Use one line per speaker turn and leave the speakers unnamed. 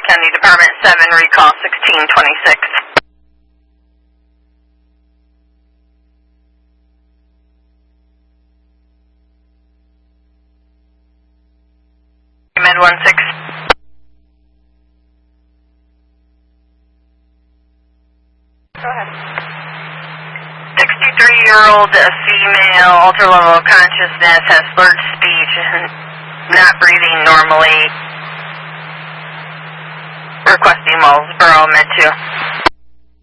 County Department 7, recall 1626. Med 16. Go ahead. 63-year-old female, ultra level of consciousness, has slurred speech and not breathing normally. Requesting Wellsboro Med 2.